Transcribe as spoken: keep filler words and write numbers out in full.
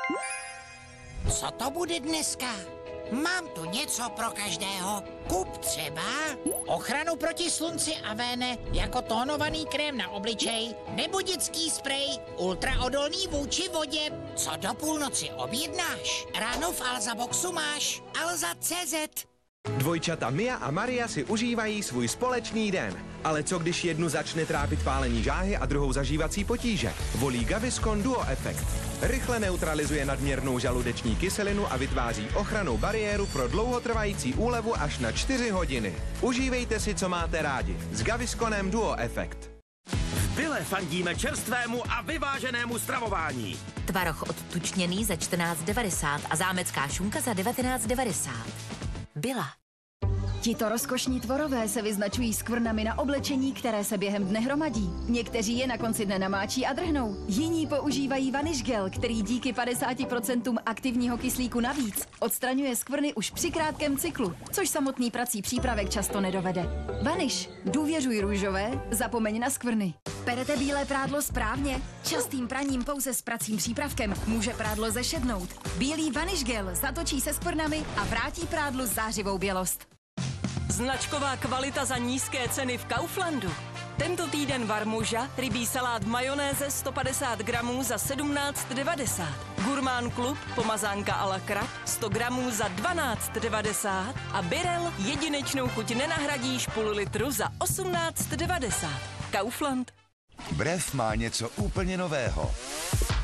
Co to bude dneska? Mám tu něco pro každého. Kup třeba ochranu proti slunci Avene jako tónovaný krém na obličej nebo dětský sprej ultraodolný vůči vodě. Co do půlnoci objednáš? Ráno v Alza Boxu máš Alza tečka cé zet. Dvojčata Mia a Maria si užívají svůj společný den. Ale co když jednu začne trápit pálení žáhy a druhou zažívací potíže? Volí Gaviscon Duo Effect. Rychle neutralizuje nadměrnou žaludeční kyselinu a vytváří ochrannou bariéru pro dlouhotrvající úlevu až na čtyři hodiny. Užívejte si, co máte rádi. S Gavisconem Duo Effect. V Bile fandíme čerstvému a vyváženému stravování. Tvaroh odtučněný za čtrnáct devadesát a zámecká šunka za devatenáct devadesát. Byla. Tito rozkošní tvorové se vyznačují skvrnami na oblečení, které se během dne hromadí. Někteří je na konci dne namáčí a drhnou. Jiní používají Vanish Gel, který díky padesáti procentům aktivního kyslíku navíc odstraňuje skvrny už při krátkém cyklu, což samotný prací přípravek často nedovede. Vanish. Důvěřuj růžové, zapomeň na skvrny. Perete bílé prádlo správně? Častým praním pouze s pracím přípravkem může prádlo zešednout. Bílý Vanish Gel zatočí se skvrnami a vrátí prádlu zářivou bělost. Značková kvalita za nízké ceny v Kauflandu. Tento týden Varmuža, rybí salát v majonéze sto padesát gramů za sedmnáct devadesát. Gurmán Klub, pomazánka a la carte, sto gramů za dvanáct devadesát. A Birel, jedinečnou chuť nenahradíš půl litru za osmnáct devadesát. Kaufland. Brev má něco úplně nového.